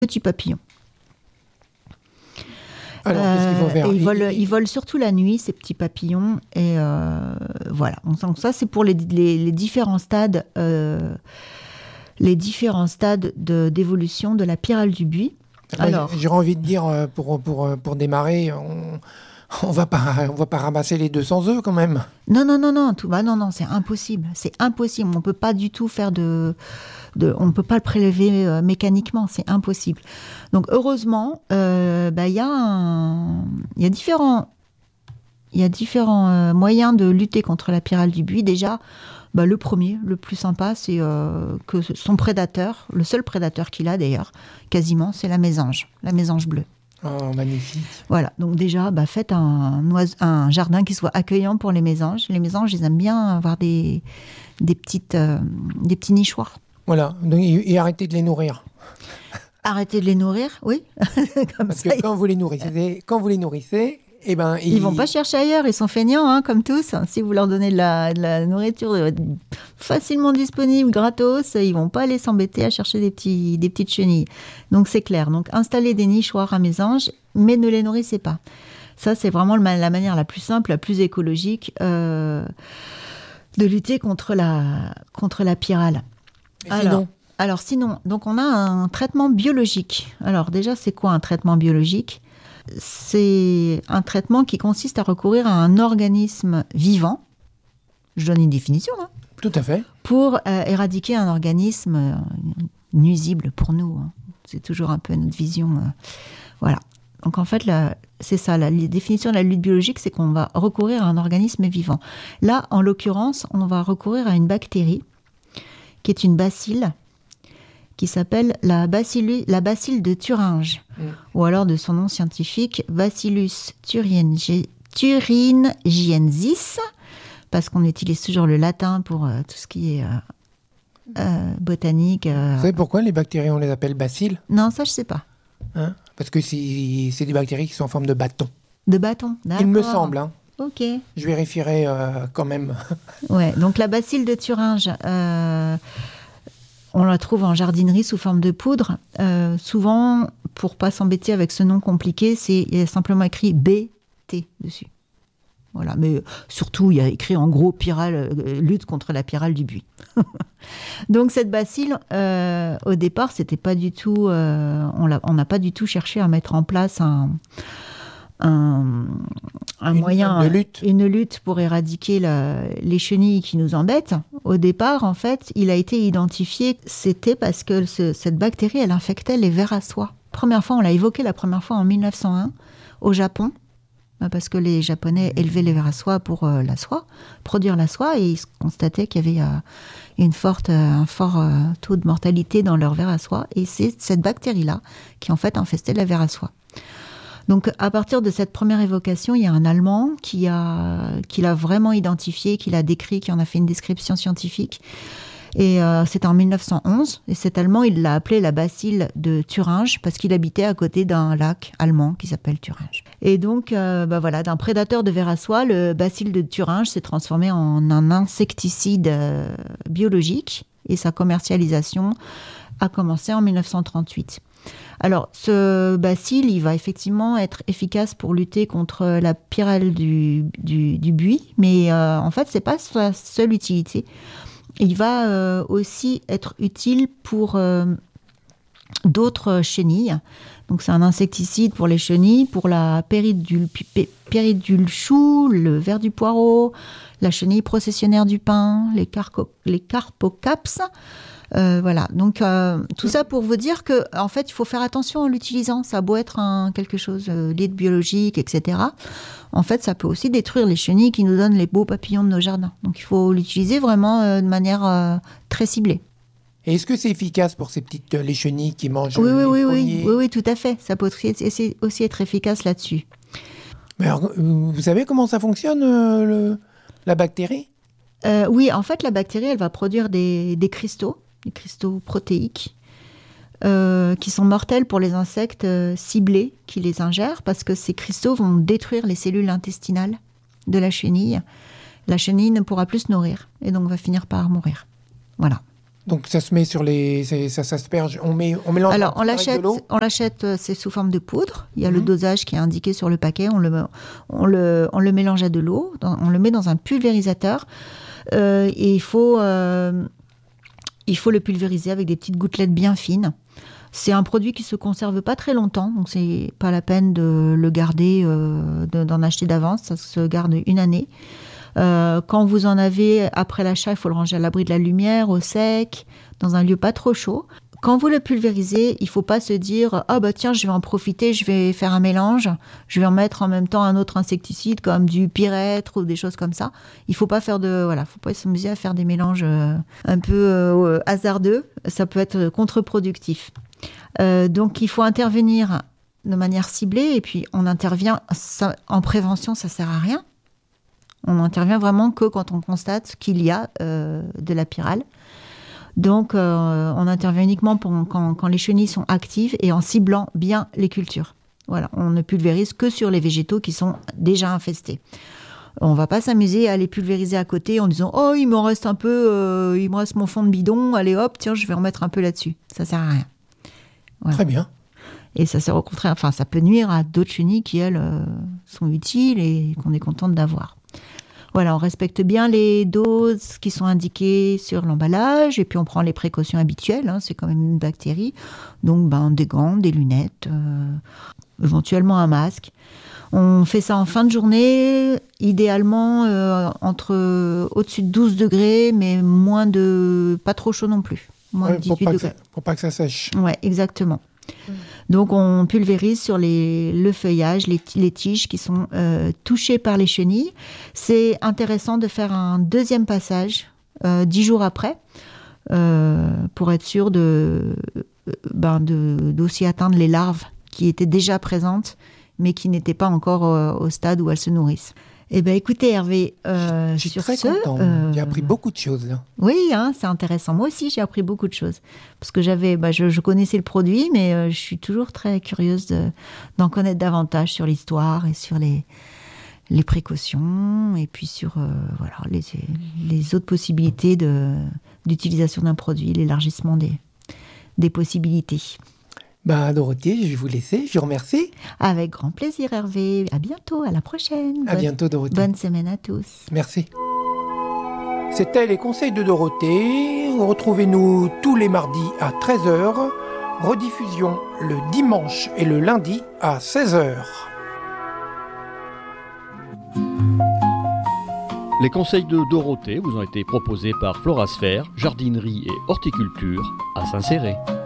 petits papillons. Alors, qu'est-ce qu'ils vont faire? Ils volent surtout la nuit, ces petits papillons. Et voilà. Donc ça, c'est pour les différents stades, d'évolution de la pyrale du buis. Alors, j'aurais envie de dire, pour démarrer, on va pas ramasser les 200 œufs quand même. Non, c'est impossible. C'est impossible. On peut pas du tout faire on ne peut pas le prélever mécaniquement, c'est impossible. Donc heureusement, il y a différents moyens de lutter contre la pyrale du buis. Déjà, le premier, le plus sympa, c'est que son prédateur, le seul prédateur qu'il a d'ailleurs, quasiment, c'est la mésange bleue. Oh, magnifique. Voilà, donc déjà, faites un jardin qui soit accueillant pour les mésanges. Les mésanges, ils aiment bien avoir des petits nichoirs. Voilà, et arrêtez de les nourrir. Arrêtez de les nourrir, oui. Parce que quand vous les nourrissez, eh ben, ils vont pas chercher ailleurs, ils sont feignants, comme tous. Si vous leur donnez de la nourriture facilement disponible, gratos, ils vont pas aller s'embêter à chercher des petites chenilles. Donc c'est clair. Donc installez des nichoirs à mésanges, mais ne les nourrissez pas. Ça, c'est vraiment la manière la plus simple, la plus écologique de lutter contre la pyrale. Sinon, donc on a un traitement biologique. Alors déjà, c'est quoi un traitement biologique ? C'est un traitement qui consiste à recourir à un organisme vivant. Je donne une définition. Tout à fait. Pour éradiquer un organisme nuisible pour nous. C'est toujours un peu notre vision. Voilà. Donc en fait, c'est ça, la définition de la lutte biologique, c'est qu'on va recourir à un organisme vivant. Là, en l'occurrence, on va recourir à une bactérie qui est une bacille, qui s'appelle la bacille de Thuringe, ou alors de son nom scientifique, Bacillus thuringiensis, parce qu'on utilise toujours le latin pour tout ce qui est botanique. Vous savez pourquoi les bactéries, on les appelle bacilles ? Non, ça je sais pas. Parce que c'est des bactéries qui sont en forme de bâton. De bâton, d'accord. Il me semble, Ok. Je vérifierai quand même. Ouais, donc la bacille de Thuringe, on la trouve en jardinerie sous forme de poudre. Souvent, pour pas s'embêter avec ce nom compliqué, il y a simplement écrit BT dessus. Voilà, mais surtout, il y a écrit en gros lutte contre la pyrale du buis. Donc cette bacille, au départ, c'était pas du tout. On n'a pas du tout cherché à mettre en place une lutte pour éradiquer les chenilles qui nous embêtent. Au départ, en fait, il a été identifié, c'était parce que cette bactérie, elle infectait les vers à soie. On l'a évoqué la première fois en 1901 au Japon, parce que les Japonais élevaient les vers à soie pour produire la soie, et ils constataient qu'il y avait un fort taux de mortalité dans leurs vers à soie, et c'est cette bactérie-là qui en fait infestait les vers à soie. Donc, à partir de cette première évocation, il y a un Allemand qui l'a vraiment identifié, qui l'a décrit, qui en a fait une description scientifique. Et c'était en 1911. Et cet Allemand, il l'a appelé la bacille de Thuringe parce qu'il habitait à côté d'un lac allemand qui s'appelle Thuringe. Et donc, d'un prédateur de vers à soie, le bacille de Thuringe s'est transformé en un insecticide biologique. Et sa commercialisation a commencé en 1938. Alors, ce bacille, il va effectivement être efficace pour lutter contre la pyrale du buis, mais en fait, c'est pas sa seule utilité. Il va aussi être utile pour d'autres chenilles. Donc, c'est un insecticide pour les chenilles, pour la péridule chou, le ver du poireau, la chenille processionnaire du pin, les carpocaps. Voilà, donc tout ça pour vous dire que en fait, il faut faire attention en l'utilisant. Ça a beau être quelque chose lié de biologique, etc. En fait, ça peut aussi détruire les chenilles qui nous donnent les beaux papillons de nos jardins. Donc, il faut l'utiliser vraiment de manière très ciblée. Et est-ce que c'est efficace pour les chenilles qui mangent Oui, tout à fait. Ça peut aussi être efficace là-dessus. Mais alors, vous savez comment ça fonctionne, la bactérie ? Oui, en fait, la bactérie, elle va produire des cristaux protéiques, qui sont mortels pour les insectes ciblés qui les ingèrent, parce que ces cristaux vont détruire les cellules intestinales de la chenille. La chenille ne pourra plus se nourrir, et donc va finir par mourir. Voilà. Donc ça se met sur ça s'asperge. On mélange. Alors avec de l'eau. on l'achète, c'est sous forme de poudre. Il y a le dosage qui est indiqué sur le paquet. On le mélange à de l'eau. On le met dans un pulvérisateur. Et il faut le pulvériser avec des petites gouttelettes bien fines. C'est un produit qui se conserve pas très longtemps, donc c'est pas la peine de le garder, d'en acheter d'avance. Ça se garde 1 année. Quand vous en avez après l'achat, il faut le ranger à l'abri de la lumière, au sec, dans un lieu pas trop chaud. Quand vous le pulvérisez, il ne faut pas se dire « Ah bah tiens, je vais en profiter, je vais faire un mélange, je vais en mettre en même temps un autre insecticide comme du pyrètre ou des choses comme ça ». Il ne faut pas faut pas s'amuser à faire des mélanges un peu hasardeux. Ça peut être contre-productif. Donc il faut intervenir de manière ciblée et puis on intervient en prévention, ça ne sert à rien. On n'intervient vraiment que quand on constate qu'il y a de la pyrale. Donc, on intervient uniquement quand les chenilles sont actives et en ciblant bien les cultures. Voilà, on ne pulvérise que sur les végétaux qui sont déjà infestés. On ne va pas s'amuser à les pulvériser à côté en disant « Oh, il me reste un peu, il me reste mon fond de bidon, allez hop, tiens, je vais en mettre un peu là-dessus. » Ça ne sert à rien. Voilà. Très bien. Et ça sert au contraire, ça peut nuire à d'autres chenilles qui, elles, sont utiles et qu'on est contente d'avoir. Voilà, on respecte bien les doses qui sont indiquées sur l'emballage et puis on prend les précautions habituelles, c'est quand même une bactérie. Donc des gants, des lunettes, éventuellement un masque. On fait ça en fin de journée, idéalement au-dessus de 12 degrés, mais pas trop chaud non plus. Moins de 18 degrés. Pour pas que ça sèche. Ouais, exactement. Donc on pulvérise sur le feuillage, les tiges qui sont touchées par les chenilles. C'est intéressant de faire un deuxième passage 10 jours après pour être sûr d'aussi atteindre les larves qui étaient déjà présentes mais qui n'étaient pas encore au stade où elles se nourrissent. Eh bien, écoutez, Hervé, je suis très content. J'ai appris beaucoup de choses, là. Oui, c'est intéressant. Moi aussi, j'ai appris beaucoup de choses. Parce que je connaissais le produit, mais je suis toujours très curieuse d'en connaître davantage sur l'histoire et sur les précautions, et puis sur les autres possibilités d'utilisation d'un produit, l'élargissement des possibilités. Dorothée, je vais vous laisser. Je vous remercie. Avec grand plaisir, Hervé. À bientôt, à la prochaine. À bientôt, Dorothée. Bonne semaine à tous. Merci. C'était les conseils de Dorothée. Retrouvez-nous tous les mardis à 13h. Rediffusion le dimanche et le lundi à 16h. Les conseils de Dorothée vous ont été proposés par Florasphère, jardinerie et horticulture à Saint-Céré.